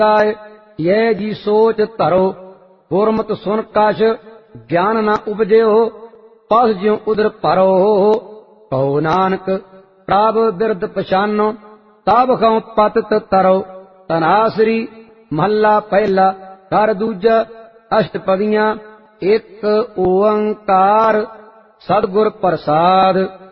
ये जी सोच धरो, गुरमत सुन कछ ज्ञान न उपजियो, पस ज्यों उदर भरो। कहो नानक प्रभ बिरद पछानो, तब खौ पतित तरो। तनासरी महला पहला, घर दूजा, अष्टपदियां। एक ओंकार सतगुर प्रसाद।